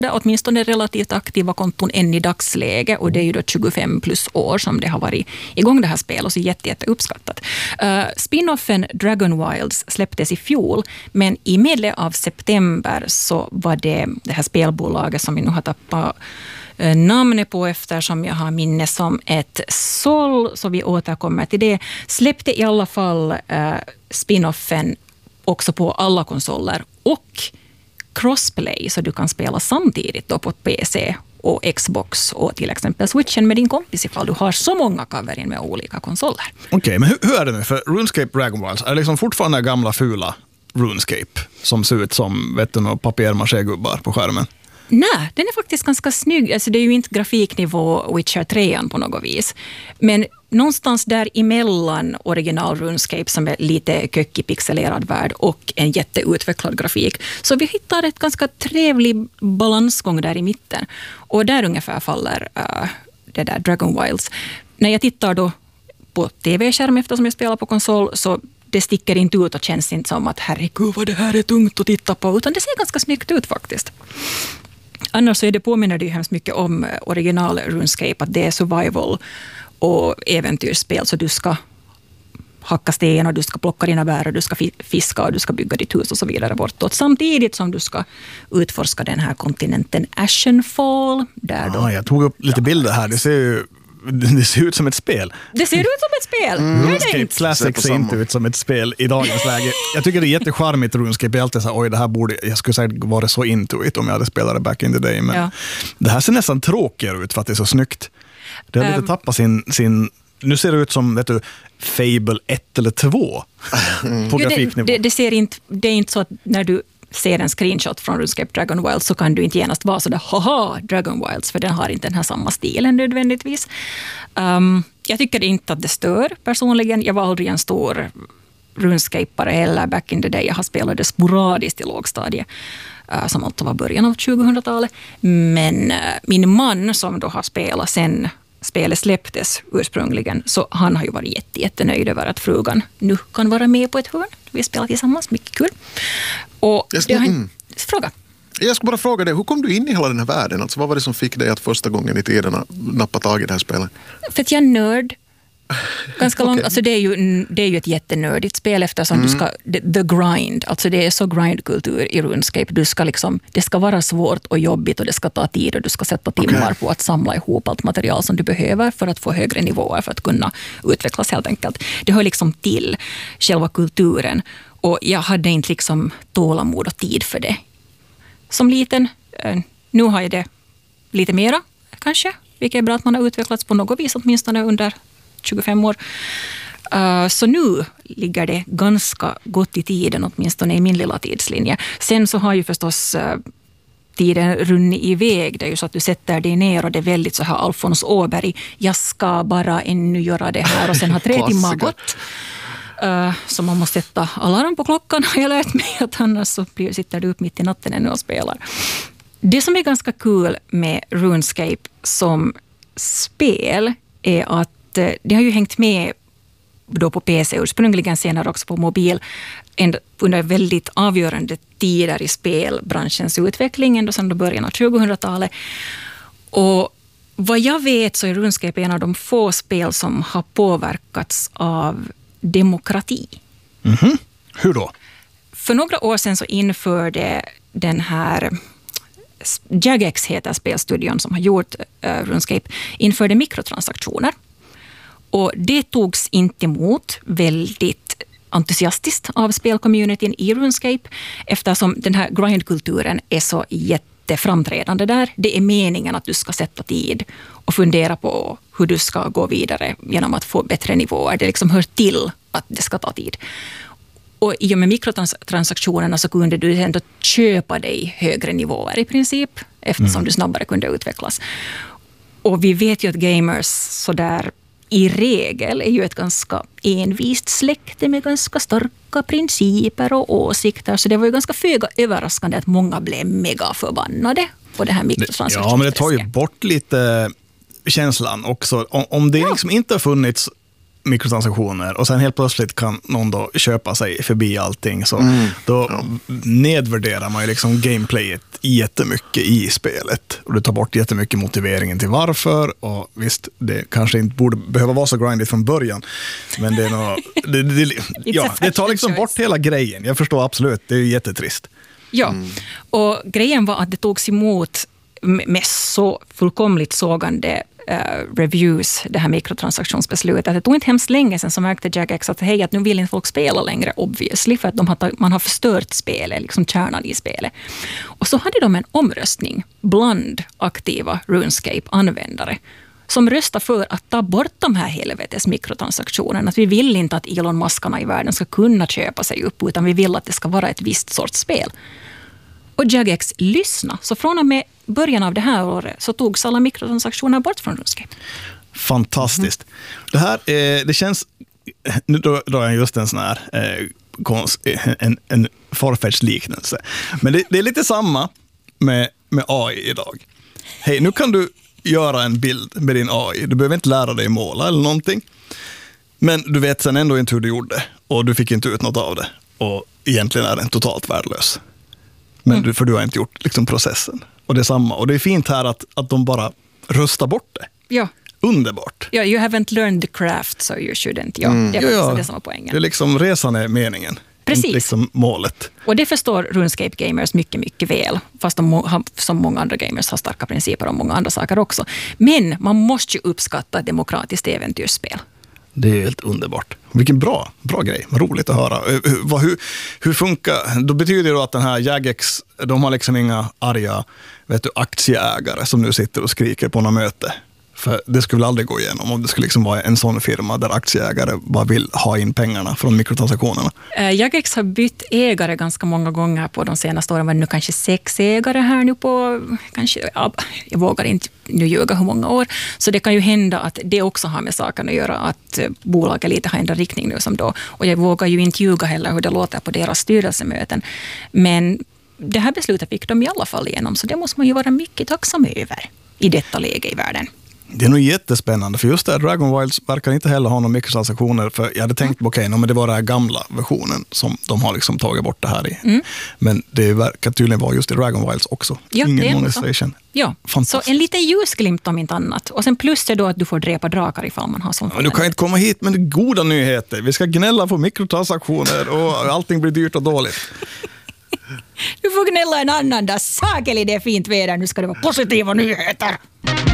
åtminstone relativt aktiva konton än i dagsläge, och det är ju då 25 plus år som det har varit igång det här spelet, och så jätte uppskattat. Spinoffen Dragon Wilds släpptes i fjol, men i medel av september så var det här spelbolaget som vi nu har tappat namnet på eftersom jag har minne som ett såll, så vi återkommer till det. Släppte i alla fall spinoffen också på alla konsoler och crossplay, så du kan spela samtidigt då på PC och Xbox och till exempel Switchen med din kompis ifall du har så många coverin med olika konsoler. Okej, men hur är det nu? För RuneScape Dragon Wilds, är det liksom fortfarande gamla fula RuneScape som ser ut som papier-maché-gubbar på skärmen? Nej, den är faktiskt ganska snygg. Alltså det är ju inte grafiknivå Witcher 3 på något vis. Men någonstans där emellan original RuneScape som är lite kökig pixelerad värld och en jätteutvecklad grafik. Så vi hittar ett ganska trevlig balansgång där i mitten. Och där ungefär faller det där Dragon Wilds. När jag tittar då på tv-skärm eftersom jag spelar på konsol, så det sticker inte ut och känns inte som att herregud vad det här är tungt att titta på, utan det ser ganska snyggt ut faktiskt. Annars så påminner det ju hemskt mycket om original RuneScape, att det är survival och äventyrsspel, så du ska hacka sten och du ska plocka dina bär och du ska fiska och du ska bygga ditt hus och så vidare bortåt. Samtidigt som du ska utforska den här kontinenten Ashenfall. Där då, jag tog upp lite bilder här, det ser ut som ett spel. Det ser ut som ett spel. RuneScape Classic ser inte ut som ett spel i dagens läge. Jag tycker det är jättecharmigt RuneScape. Jag är alltid så här, det här borde, jag skulle säga vara så into it om jag hade spelat det back in the day. Men det här ser nästan tråkigare ut för att det är så snyggt. Det har lite tappat sin nu ser det ut som, vet du, Fable 1 eller 2 på grafiknivå. Det är inte så att när du ser en screenshot från RuneScape Dragon Wilds så kan du inte genast vara sådär, haha, Dragon Wilds, för den har inte den här samma stilen nödvändigtvis. Jag tycker inte att det stör personligen. Jag var aldrig en stor RuneScapeare heller back in the day. Jag har spelat det sporadiskt i lågstadie, som alltid var början av 2000-talet. Men min man som då har spelat sen spelet släpptes ursprungligen, så han har ju varit jättenöjd över att frugan nu kan vara med på ett hörn. Vi spelar tillsammans, mycket kul. Och fråga. Jag ska bara fråga dig, hur kom du in i hela den här världen? Alltså, vad var det som fick dig att första gången i tiden nappa tag i det här spelet? För att jag är nörd. Ganska långt. Alltså det är ju ett jättenördigt spel eftersom du ska, the grind, alltså det är så grindkultur i RuneScape. Du ska liksom, det ska vara svårt och jobbigt och det ska ta tid och du ska sätta timmar på att samla ihop allt material som du behöver för att få högre nivåer för att kunna utvecklas helt enkelt. Det hör liksom till själva kulturen, och jag hade inte liksom tålamod och tid för det. Som liten, nu har jag det lite mera kanske, vilket är bra att man har utvecklats på något vis åtminstone under 25 år. Så nu ligger det ganska gott i tiden, åtminstone i min lilla tidslinje. Sen så har ju förstås tiden runnit iväg. Det är ju så att du sätter dig ner och det är väldigt så här Alfons Åberg. Jag ska bara ännu göra det här, och sen har 3 timmar gått. Så man måste sätta alarm på klockan, har jag lärt mig, att annars så sitter du upp mitt i natten ännu och spelar. Det som är ganska kul med RuneScape som spel är att det har ju hängt med då på PC ursprungligen, senare också på mobil, under väldigt avgörande tider i spelbranschens utveckling, ändå sedan början av 2000-talet. Och vad jag vet så är RuneScape en av de få spel som har påverkats av demokrati. Mm-hmm. Hur då? För några år sedan så införde den här Jagex heter spelstudion som har gjort RuneScape, införde mikrotransaktioner. Och det togs inte emot väldigt entusiastiskt av spelcommunityn i RuneScape, eftersom den här grindkulturen är så jätteframträdande där. Det är meningen att du ska sätta tid och fundera på hur du ska gå vidare genom att få bättre nivåer. Det liksom hör till att det ska ta tid. Och i och med mikrotransaktionerna så kunde du ändå köpa dig högre nivåer i princip, eftersom du snabbare kunde utvecklas. Och vi vet ju att gamers så där i regel är ju ett ganska envist släkte med ganska starka principer och åsikter. Så det var ju ganska föga överraskande att många blev mega förbannade på det här mikrotransaktionen. Ja, men det tar ju bort lite känslan också. Om det liksom inte har funnits mikrotransaktioner och sen helt plötsligt kan någon då köpa sig förbi allting, så då nedvärderar man ju liksom gameplayet jättemycket i spelet och du tar bort jättemycket motiveringen till varför, och visst, det kanske inte borde behöva vara så grindigt från början, men det är nog, det tar liksom bort hela grejen. Jag förstår absolut, det är ju jättetrist. Ja, och grejen var att det togs emot med så fullkomligt sågande reviews, det här mikrotransaktionsbeslutet. Det tog inte hemskt länge sedan som märkte Jagex att hej, att nu vill inte folk spela längre, obviously, för att man har förstört spelet, liksom kärnan i spelet. Och så hade de en omröstning bland aktiva RuneScape-användare som röstar för att ta bort de här helvetes mikrotransaktionerna. Att vi vill inte att Elon Muskarna i världen ska kunna köpa sig upp, utan vi vill att det ska vara ett visst sorts spel. Och Jagex lyssna. Så från och med början av det här året så togs alla mikrotransaktioner bort från RuneScape. Fantastiskt. Det här, det känns, nu drar jag just en sån här en Farfetch liknelse. Men det är lite samma med AI idag. Hej, nu kan du göra en bild med din AI. Du behöver inte lära dig måla eller någonting. Men du vet sen ändå inte hur du gjorde. Och du fick inte ut något av det. Och egentligen är den totalt värdelös. Men för du har inte gjort liksom processen. Och det är samma. Och det är fint här att de bara röstar bort det. Ja. Underbart. Ja, you haven't learned the craft, so you shouldn't. Ja, det är det som var poängen. Det är liksom resan är meningen. Precis. Inte liksom målet. Och det förstår RuneScape gamers mycket, mycket väl. Fast de som många andra gamers har starka principer om många andra saker också. Men man måste ju uppskatta ett demokratiskt äventyrsspel. Det är helt underbart. Vilken bra grej. Roligt att höra. Hur funkar, då betyder det då att den här Jagex, de har liksom inga arga aktieägare som nu sitter och skriker på något möte. För det skulle väl aldrig gå igenom om det skulle liksom vara en sån firma där aktieägare bara vill ha in pengarna från mikrotransaktionerna. Jagex har bytt ägare ganska många gånger på de senaste åren. Var det nu kanske 6 ägare här nu på, kanske, jag vågar inte nu ljuga hur många år. Så det kan ju hända att det också har med saken att göra, att bolaget lite har ändrat riktning nu som då. Och jag vågar ju inte ljuga heller hur det låter på deras styrelsemöten. Men det här beslutet fick de i alla fall igenom, så det måste man ju vara mycket tacksam över i detta läge i världen. Det är nog jättespännande, för just det här Dragon Wilds verkar inte heller ha några mikrotransaktioner, för jag hade tänkt men det var den här gamla versionen som de har liksom tagit bort det här i. Men det verkar tydligen vara just i Dragon Wilds också. Ja, ingen monetization. Ja, så en liten ljusglimt om inte annat. Och sen plus det då att du får drepa drakar ifall man har sån. Men du kan inte komma hit med goda nyheter. Vi ska gnälla på mikrotransaktioner och allting blir dyrt och dåligt. Du får gnälla en annan dag. Sakeli, det är fint väder. Nu ska det vara positiva nyheter.